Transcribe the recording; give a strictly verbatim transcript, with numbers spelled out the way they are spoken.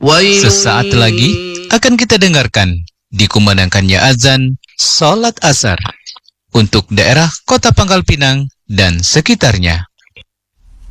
Sesaat lagi akan kita dengarkan dikumandangkannya azan sholat asar untuk daerah Kota Pangkal Pinang dan sekitarnya.